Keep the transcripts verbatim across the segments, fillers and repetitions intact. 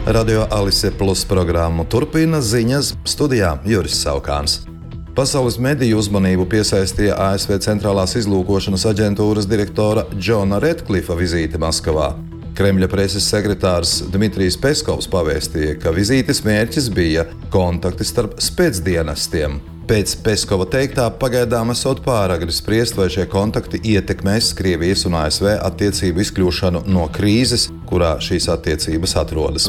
Radio Alise Plus programmu turpina ziņas studijā Juris Saukāns. Pasaules mediju uzmanību piesaistīja A S V centrālās izlūkošanas aģentūras direktora Džona Redklifa vizīte Maskavā. Kremļa preses sekretārs Dmitrijs Peskovs pavēstīja, ka vizītes mērķis bija kontakti starp spēcdienestiem. Pēc Peskova teiktā pagaidām esot pāragri spriest, vai šie kontakti ietekmēs Krievijas un A S V attiecību izkļūšanu no krīzes, kurā šīs attiecības atrodas.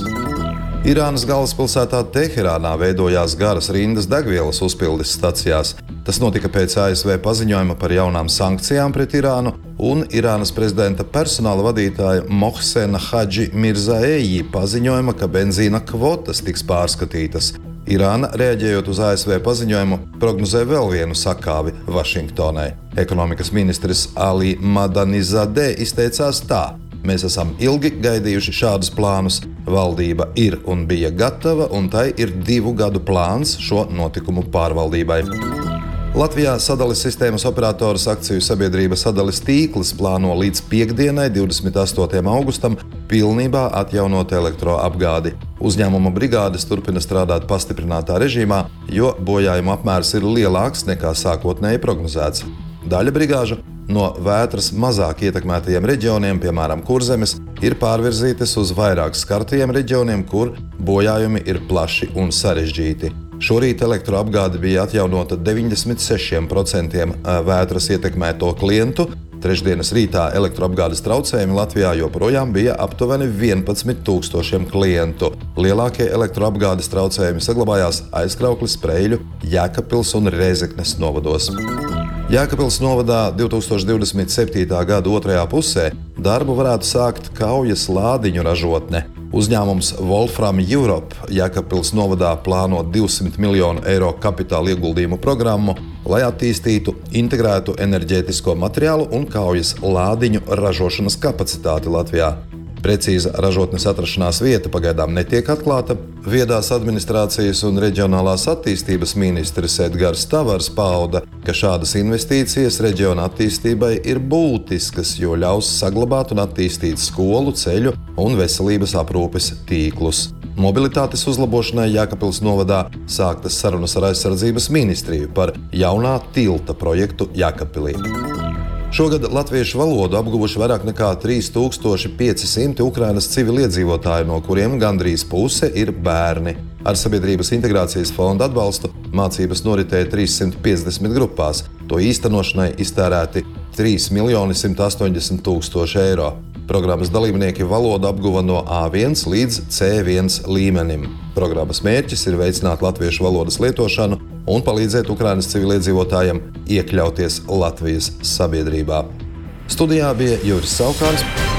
Irānas galvaspilsētā Teherānā veidojās garas rindas degvielas uzpildes stacijās. Tas notika pēc A S V paziņojuma par jaunām sankcijām pret Irānu, un Irānas prezidenta personāla vadītāja Mohsena Hadži Mirzaeji paziņojuma, ka benzīna kvotas tiks pārskatītas. Irāna, reaģējot uz A S V paziņojumu, prognozē vēl vienu sakāvi Vašingtonai. Ekonomikas ministrs Ali Madanizadeh izteicās tā: "Mēs esam ilgi gaidījuši šādus plānus. Valdība ir un bija gatava, un tai ir divu gadu plāns šo notikumu pārvaldībai." Latvijā sadales sistēmas operators akciju sabiedrība Sadales tīkls plāno līdz piektdienai, divdesmit astotajam augustam, pilnībā atjaunot elektroapgādi. Uzņēmuma brigādes turpina strādāt pastiprinātā režīmā, jo bojājuma apmērs ir lielāks nekā sākotnēji prognozēts. Daļa brigāžu no vētras mazāk ietekmētajiem reģioniem, piemēram, Kurzemes, ir pārvirzītas uz vairāk skartajiem reģioniem, kur bojājumi ir plaši un sarežģīti. Šorīt elektroapgāde bija atjaunota deviņdesmit sešiem procentiem vētras ietekmēto klientu. Trešdienas rītā elektroapgādes traucējumi Latvijā joprojām bija aptuveni vienpadsmit tūkstošiem klientu. Lielākie elektroapgādes traucējumi saglabājās Aizkraukles, Preļu, Jēkabpils un Rēzeknes novados. Jēkabpils novadā divtūkstoš divdesmit septītā gada otrajā pusē darbu varētu sākt kaujas lādiņu ražotne. Uzņēmums Wolfram Europe Jēkabpils novadā plāno divsimt miljonu eiro kapitāla ieguldījumu programmu, lai attīstītu integrētu enerģētisko materiālu un kaujas lādiņu ražošanas kapacitāti Latvijā. Precīza ražotnes atrašanās vieta pagaidām netiek atklāta. Viedās administrācijas un reģionālās attīstības ministrs Edgars Tavars pauda, ka šādas investīcijas reģiona attīstībai ir būtiskas, jo ļaus saglabāt un attīstīt skolu, ceļu un veselības aprūpes tīklus. Mobilitātes uzlabošanai Jēkabpils novadā sāktas sarunas ar aizsardzības ministriju par jaunā tilta projektu Jēkabpilī. Šogad latviešu valodu apguvuši vairāk nekā trīs tūkstoši pieci simti Ukrainas civiliedzīvotāji, no kuriem gandrīz puse ir bērni. Ar Sabiedrības integrācijas fonda atbalstu mācības noritēja trīssimt piecdesmit grupās. To īstenošanai iztērēti trīs miljoni simt astoņdesmit tūkstoši eiro. Programmas dalībnieki valodu apguva no A viens līdz C viens līmenim. Programmas mērķis ir veicināt latviešu valodas lietošanu un palīdzēt Ukrainas civiliedzīvotājiem iekļauties Latvijas sabiedrībā. Studijā bija Juris Saukāns.